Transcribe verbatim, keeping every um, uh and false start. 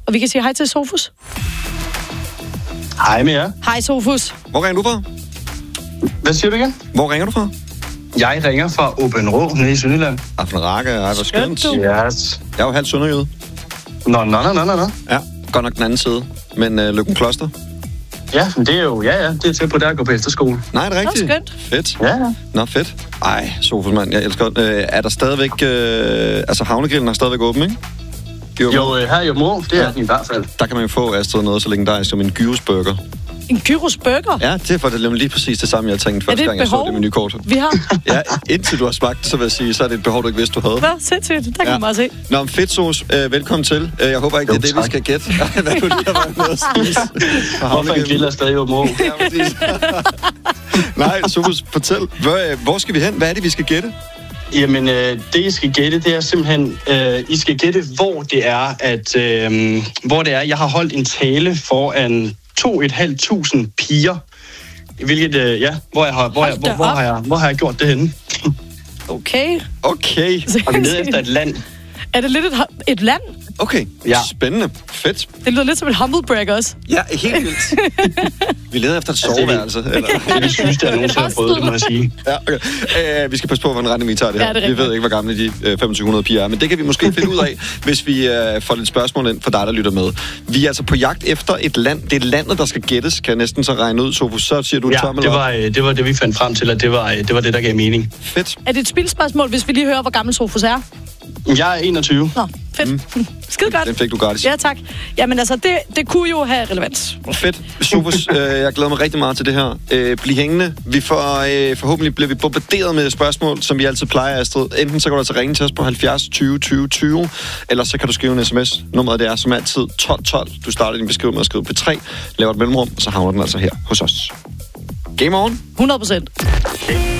Og vi kan sige hej til Sofus. Hej med jer. Hej Sofus. Hvor ringer du fra? Hvad siger du igen? Hvor ringer du fra? Jeg ringer fra Åbenrå, nede i Sønderjylland. Aftenrakke, ej, hvor skønt. Yes. Jeg er jo halvt sønderjyde. Nå, nå, nå, nå, nå. Ja, godt nok den anden side. Men øh, Løkken Kloster? Ja, men det er jo, ja, ja, det er til på der at gå på efterskole. Nej, det er rigtigt. Nå, skønt. Fedt. Ja, ja. Nå, fedt. Ej, Sofus, mand, jeg elsker det. Øh, er der stadigvæk... Øh, altså, havnegrillen er stadigvæk åben, ikke? Jo, Jo, øh, her i Åbenrå, det er Ja. den i hvert fald. Der kan man jo få, Astrid, noget så legendarisk som en gyrosburger. En gyros burger? Ja, det er for det er lige præcis det samme, jeg tænkte første det et gang, jeg så behov? det menukort. Vi har... Ja, indtil du har smagt, så vil jeg sige, så er det et behov, du ikke vidste, du havde. Hvad? Sindssygt. Der kan Ja. man bare se. Nå, men fedt, Sos. Øh, velkommen til. Øh, jeg håber ikke, Jo, det er det, vi tak. skal gætte. Hvad kunne det have været med at spise? Hvorfor en grill er stadig i Åbenrå? Ja, præcis. Nej, Sofus, fortæl. Hvor, øh, hvor skal vi hen? Hvad er det, vi skal gætte? Jamen, øh, det I skal gætte, det er simpelthen, øh, I skal gætte, hvor det er, at, øh, hvor det er, jeg har holdt en tale foran to et halvt tusind piger. Hvilket, øh, ja, hvor, jeg har, hvor, jeg, Hold hvor, da hvor, op. har jeg, hvor har jeg gjort det henne? Okay. Okay. Og vi er nede efter et land. Er det lidt et, et land? Okay. Ja. Spændende. Fedt. Det lyder lidt som et humble brag også. Ja, helt vildt. Vi leder efter et Altså, det er soveværelse. Eller? Det er det sygeste, jeg nogensinde har prøvet, det må jeg sige. Ja, okay. øh, vi skal passe på, hvordan retning vi tager det her. Ja, det er vi ved rigtigt. ikke, hvor gamle de øh, to hundrede piger er, men det kan vi måske finde ud af, hvis vi øh, får lidt spørgsmål ind for dig, der lytter med. Vi er altså på jagt efter et land. Det er landet, der skal gættes, kan jeg næsten så regne ud. Sofus, så siger du Ja, tommel det op. var, øh, det var det, vi fandt frem til, at det var, øh, det var det, der gav mening. Fedt. Er det et spilspørgsmål, hvis vi lige hører, hvor gammel Sofus er? Jeg er enogtyve. Nå, fedt. Mm. Skide godt. Den fik du gratis. Ja, tak. Jamen altså, det, det kunne jo have relevans. Fedt. Sofus, øh, jeg glæder mig rigtig meget til det her. Øh, bliv hængende. Vi får, øh, forhåbentlig bliver vi bombarderet med spørgsmål, som vi altid plejer, Astrid. Enten så kan du altså ringe til os på halvfjerds tyve tyve tyve, eller så kan du skrive en sms. Nummeret det er som altid tolv tolv. Du starter din besked med at skrive P tre, laver et mellemrum, og så havner den altså her hos os. Game on! hundrede procent.